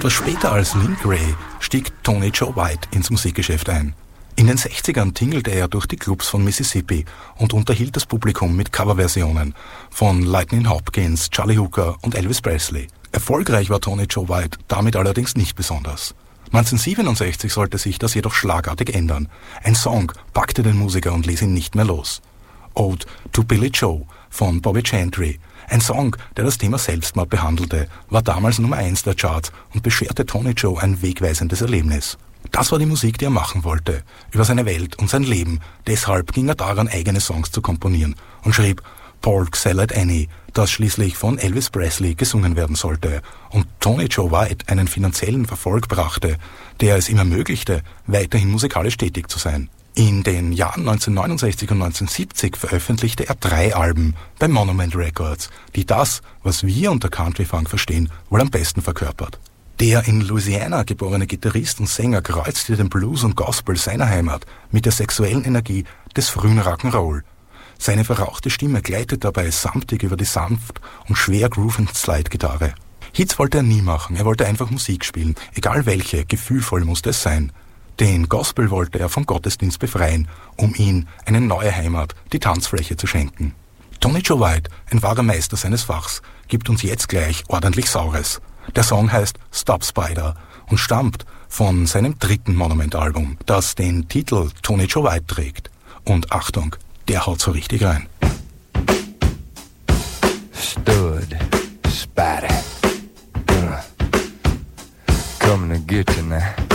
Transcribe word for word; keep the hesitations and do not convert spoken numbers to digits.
Etwas später als Link Wray stieg Tony Joe White ins Musikgeschäft ein. In den sechzigern tingelte er durch die Clubs von Mississippi und unterhielt das Publikum mit Coverversionen von Lightning Hopkins, Charlie Hooker und Elvis Presley. Erfolgreich war Tony Joe White damit allerdings nicht besonders. neunzehnhundertsiebenundsechzig sollte sich das jedoch schlagartig ändern. Ein Song packte den Musiker und ließ ihn nicht mehr los. Ode to Billy Joe von Bobby Gentry, ein Song, der das Thema Selbstmord behandelte, war damals Nummer eins der Charts und bescherte Tony Joe ein wegweisendes Erlebnis. Das war die Musik, die er machen wollte, über seine Welt und sein Leben. Deshalb ging er daran, eigene Songs zu komponieren und schrieb Pork Salad Annie, das schließlich von Elvis Presley gesungen werden sollte und Tony Joe White einen finanziellen Erfolg brachte, der es ihm ermöglichte, weiterhin musikalisch tätig zu sein. In den Jahren neunzehnhundertneunundsechzig und neunzehnhundertsiebzig veröffentlichte er drei Alben bei Monument Records, die das, was wir unter Country Funk verstehen, wohl am besten verkörpert. Der in Louisiana geborene Gitarrist und Sänger kreuzte den Blues und Gospel seiner Heimat mit der sexuellen Energie des frühen Rock'n'Roll. Seine verrauchte Stimme gleitet dabei samtig über die sanft und schwer groovende Slide-Gitarre. Hits wollte er nie machen, er wollte einfach Musik spielen, egal welche, gefühlvoll musste es sein. Den Gospel wollte er vom Gottesdienst befreien, um ihm eine neue Heimat, die Tanzfläche zu schenken. Tony Joe White, ein wahrer Meister seines Fachs, gibt uns jetzt gleich ordentlich Saures. Der Song heißt Stop Spider und stammt von seinem dritten Monument-Album, das den Titel Tony Joe White trägt. Und Achtung, der haut so richtig rein. Stood, Spider, coming to get you now.